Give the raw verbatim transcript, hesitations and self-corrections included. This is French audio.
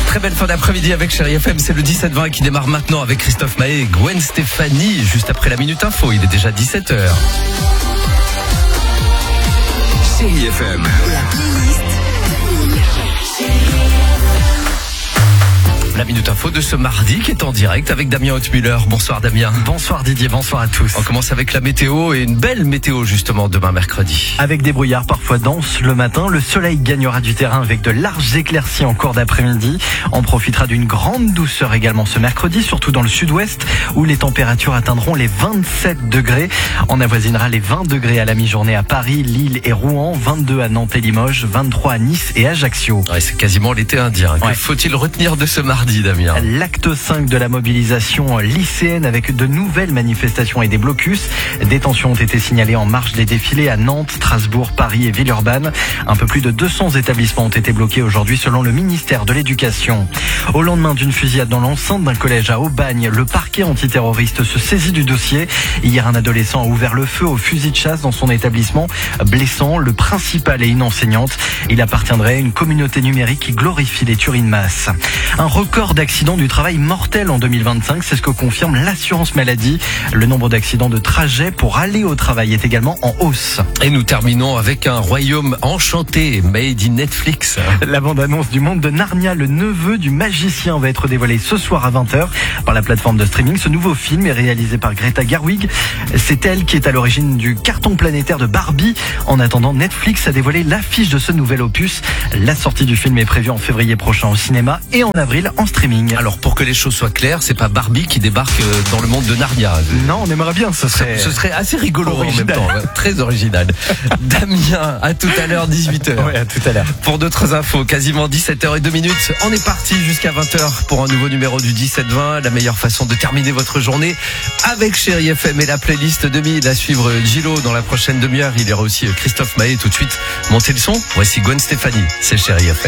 Très belle fin d'après-midi avec Chérie F M, c'est le dix-sept vingt qui démarre maintenant avec Christophe Maé et Gwen Stefani, juste après la Minute Info, il est déjà dix-sept heures. Chérie F M. La Minute Info de ce mardi qui est en direct avec Damien Hautmüller. Bonsoir Damien. Bonsoir Didier, bonsoir à tous. On commence avec la météo et une belle météo justement demain mercredi. Avec des brouillards parfois denses le matin, le soleil gagnera du terrain avec de larges éclaircies en cours d'après-midi. On profitera d'une grande douceur également ce mercredi, surtout dans le sud-ouest où les températures atteindront les vingt-sept degrés. On avoisinera les vingt degrés à la mi-journée à Paris, Lille et Rouen, vingt-deux à Nantes et Limoges, vingt-trois à Nice et Ajaccio. Ouais, c'est quasiment l'été indien. Que ouais. faut-il retenir de ce mardi? Damien. L'acte cinq de la mobilisation lycéenne avec de nouvelles manifestations et des blocus. Des tensions ont été signalées en marge des défilés à Nantes, Strasbourg, Paris et Villeurbanne. Un peu plus de deux cents établissements ont été bloqués aujourd'hui selon le ministère de l'Éducation. Au lendemain d'une fusillade dans l'enceinte d'un collège à Aubagne, le parquet antiterroriste se saisit du dossier. Hier, un adolescent a ouvert le feu au fusil de chasse dans son établissement, blessant le principal et une enseignante. Il appartiendrait à une communauté numérique qui glorifie les tueries de masse. Un record d'accidents du travail mortels en deux mille vingt-cinq, c'est ce que confirme l'assurance maladie. Le nombre d'accidents de trajet pour aller au travail est également en hausse. Et nous terminons avec un royaume enchanté, made in Netflix. La bande-annonce du monde de Narnia, le neveu du magicien, va être dévoilée ce soir à vingt heures par la plateforme de streaming. Ce nouveau film est réalisé par Greta Gerwig. C'est elle qui est à l'origine du carton planétaire de Barbie. En attendant, Netflix a dévoilé l'affiche de ce nouvel opus. La sortie du film est prévue en février prochain au cinéma et en avril en streaming. Alors pour que les choses soient claires, c'est pas Barbie qui débarque dans le monde de Narnia. Non, on aimerait bien, ce serait... Ce serait assez rigolo original. En même temps, très original. Damien, à tout à l'heure, dix-huit heures. Oui, à tout à l'heure. Pour d'autres infos, quasiment dix-sept heures zéro deux minutes. On est parti jusqu'à vingt heures pour un nouveau numéro du dix-sept vingt. La meilleure façon de terminer votre journée avec Chérie F M et la playlist deux mille. À suivre Gilo dans la prochaine demi-heure. Il y aura aussi Christophe Maé tout de suite. Montez le son. Voici Gwen Stefani. C'est Chérie F M.